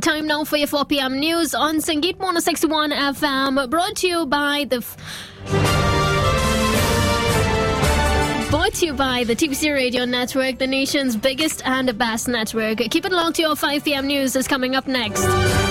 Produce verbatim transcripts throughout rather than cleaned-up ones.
Time now for your four p.m. news on Sangeet one oh six point one F M, brought to you by the... F- Brought to you by the T B C Radio Network, the nation's biggest and best network. Keep it locked. Your five p.m. news is coming up next.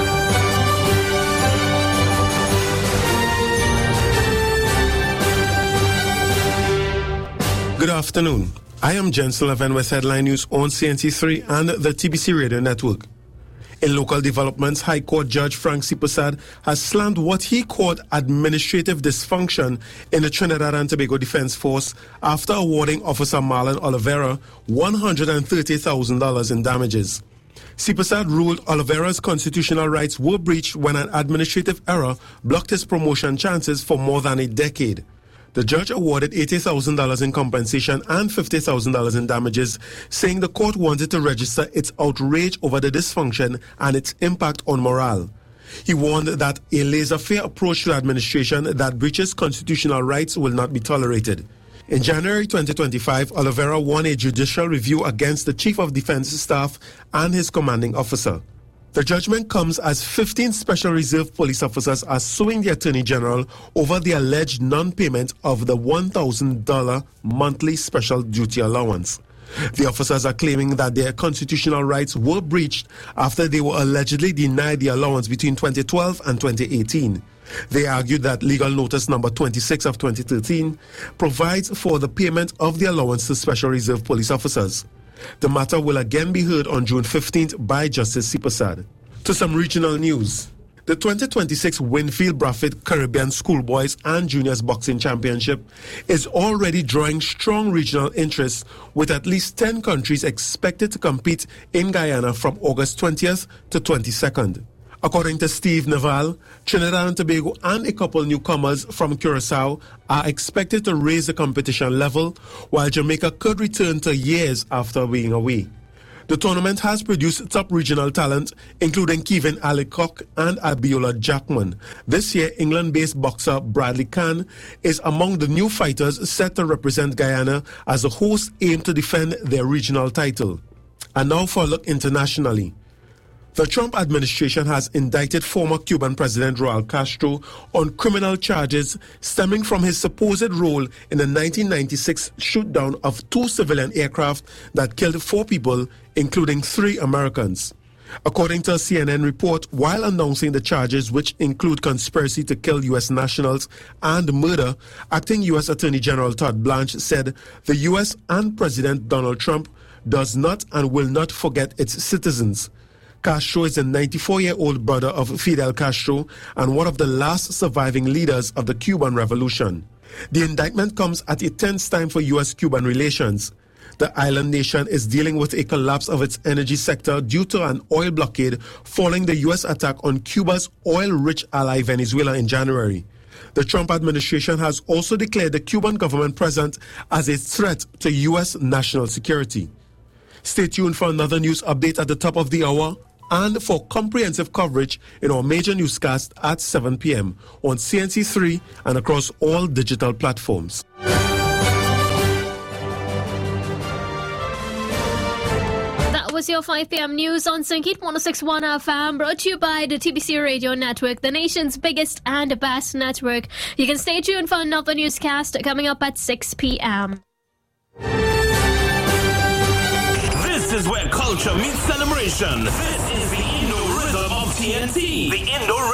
Good afternoon. I am Jen Sullivan with headline news on C N C three and the T B C Radio Network. In local developments, High Court Judge Frank C. Prasad has slammed what he called administrative dysfunction in the Trinidad and Tobago Defense Force after awarding Officer Marlon Oliveira one hundred thirty thousand dollars in damages. C. Prasad ruled Oliveira's constitutional rights were breached when an administrative error blocked his promotion chances for more than a decade. The judge awarded eighty thousand dollars in compensation and fifty thousand dollars in damages, saying the court wanted to register its outrage over the dysfunction and its impact on morale. He warned that a laissez-faire approach to administration that breaches constitutional rights will not be tolerated. In January twenty twenty-five, Oliveira won a judicial review against the Chief of Defense Staff and his commanding officer. The judgment comes as fifteen Special Reserve Police officers are suing the Attorney General over the alleged non-payment of the one thousand dollars monthly special duty allowance. The officers are claiming that their constitutional rights were breached after they were allegedly denied the allowance between twenty twelve and twenty eighteen. They argued that legal notice number twenty-six of twenty thirteen provides for the payment of the allowance to Special Reserve Police officers. The matter will again be heard on June fifteenth by Justice C. Prasad. To some regional news. The twenty twenty-six Winfield Brafitt Caribbean Schoolboys and Juniors Boxing Championship is already drawing strong regional interest, with at least ten countries expected to compete in Guyana from August twentieth to twenty-second. According to Steve Naval, Trinidad and Tobago and a couple newcomers from Curacao are expected to raise the competition level, while Jamaica could return to years after being away. The tournament has produced top regional talent, including Kevin Allicock and Abiola Jackman. This year, England-based boxer Bradley Kahn is among the new fighters set to represent Guyana as the hosts aim to defend their regional title. And now for a look internationally. The Trump administration has indicted former Cuban President Raul Castro on criminal charges stemming from his supposed role in the nineteen ninety-six shoot-down of two civilian aircraft that killed four people, including three Americans. According to a C N N report, while announcing the charges, which include conspiracy to kill U S nationals and murder, acting U S Attorney General Todd Blanche said the U S and President Donald Trump does not and will not forget its citizens. Castro is the ninety-four-year-old brother of Fidel Castro and one of the last surviving leaders of the Cuban Revolution. The indictment comes at a tense time for U S-Cuban relations. The island nation is dealing with a collapse of its energy sector due to an oil blockade following the U S attack on Cuba's oil-rich ally Venezuela in January. The Trump administration has also declared the Cuban government present as a threat to U S national security. Stay tuned for another news update at the top of the hour, and for comprehensive coverage in our major newscast at seven p.m. on C N C three and across all digital platforms. That was your five p.m. news on Sangeet one oh six point one F M, brought to you by the T B C Radio Network, the nation's biggest and best network. You can stay tuned for another newscast coming up at six p.m. This is where culture meets celebration. This is the Indo Rhythm of T N T. The Indo